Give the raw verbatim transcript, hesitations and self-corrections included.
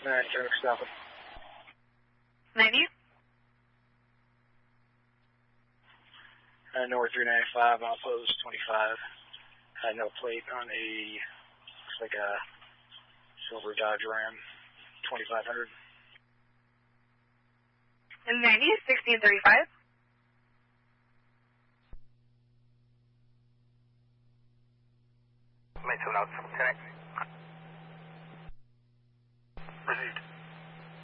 Alright, turn stop it. ninety? Uh, North three ninety-five, outpost twenty-five. Uh, no plate on a, looks like a silver Dodge Ram, twenty-five hundred. And ninety, sixteen thirty-five? May two out, ten. Received.